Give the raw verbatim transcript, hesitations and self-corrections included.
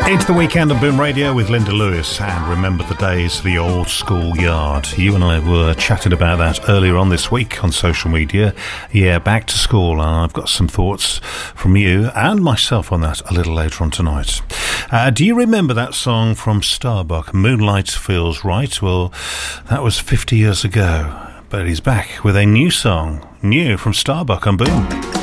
Into the weekend on Boom Radio with Linda Lewis, and remember the days of the old school yard. You and I were chatting about that earlier on this week on social media. Yeah, back to school, and I've got some thoughts from you and myself on that a little later on tonight. Uh, do you remember that song from Starbuck, Moonlight Feels Right? Well, that was fifty years ago, but he's back with a new song, new from Starbuck on Boom.